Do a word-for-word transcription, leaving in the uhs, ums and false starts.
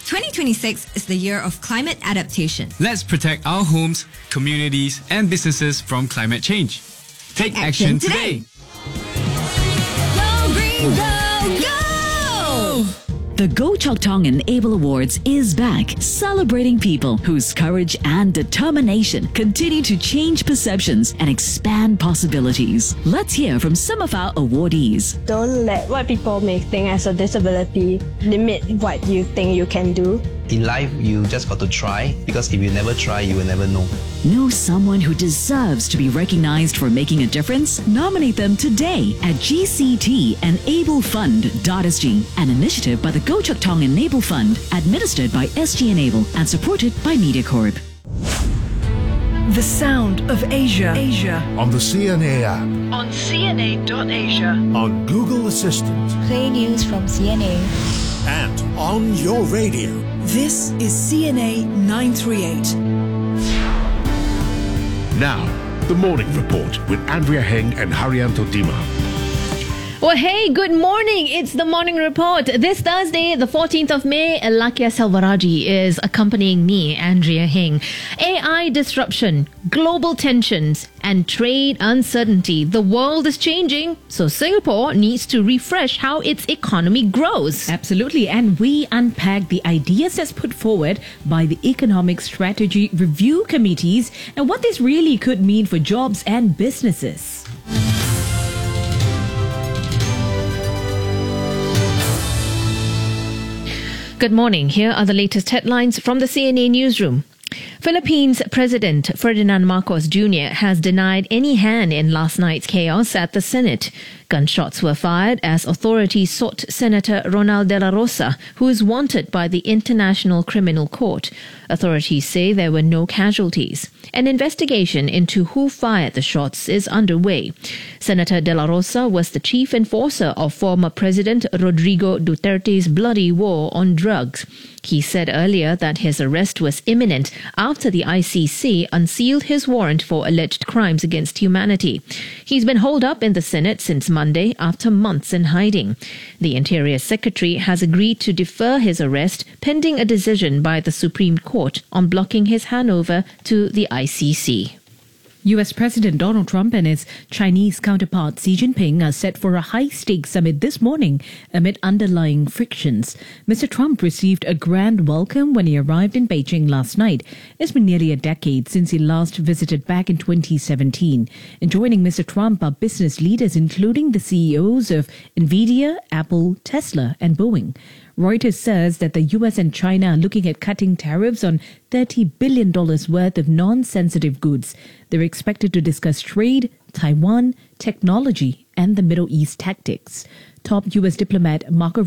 twenty twenty-six is the year of climate adaptation. Let's protect our homes, communities, and businesses from climate change. Take, Take action, action today. today. Go Green Go Go! The Go Chok Tong Enable Awards is back, celebrating people whose courage and determination continue to change perceptions and expand possibilities. Let's hear from some of our awardees. Don't let what people may think as a disability limit what you think you can do. In life, you just got to try, because if you never try, you will never know. Know someone who deserves to be recognized for making a difference? Nominate them today at G C T enable fund dot S G, an initiative by the Go Chok Tong Enable Fund, administered by S G Enable and supported by MediaCorp. The sound of Asia. Asia. On the C N A app. On C N A dot Asia. On Google Assistant. Play news from C N A. And on your radio. This is C N A nine thirty-eight. Now, the Morning Report with Andrea Heng and Haryanto Dima. Well, hey, good morning. It's the Morning Report. This Thursday, the fourteenth of May, Lakia Selvaraji is accompanying me, Andrea Heng. A I disruption, global tensions, and trade uncertainty. The world is changing, so Singapore needs to refresh how its economy grows. Absolutely. And we unpack the ideas that's put forward by the Economic Strategy Review Committees and what this really could mean for jobs and businesses. Good morning. Here are the latest headlines from the C N A newsroom. Philippines President Ferdinand Marcos Junior has denied any hand in last night's chaos at the Senate. Gunshots were fired as authorities sought Senator Ronald De La Rosa, who is wanted by the International Criminal Court. Authorities say there were no casualties. An investigation into who fired the shots is underway. Senator De La Rosa was the chief enforcer of former President Rodrigo Duterte's bloody war on drugs. He said earlier that his arrest was imminent after the I C C unsealed his warrant for alleged crimes against humanity. He's been holed up in the Senate since Monday after months in hiding. The Interior Secretary has agreed to defer his arrest pending a decision by the Supreme Court on blocking his handover to the I C C. U S President Donald Trump and his Chinese counterpart Xi Jinping are set for a high-stakes summit this morning amid underlying frictions. Mister Trump received a grand welcome when he arrived in Beijing last night. It's been nearly a decade since he last visited back in twenty seventeen. And joining Mister Trump are business leaders including the C E Os of Nvidia, Apple, Tesla and Boeing. Reuters says that the U S and China are looking at cutting tariffs on thirty billion dollars worth of non-sensitive goods. They're expected to discuss trade, Taiwan, technology, and the Middle East tactics. Top U S diplomat Marco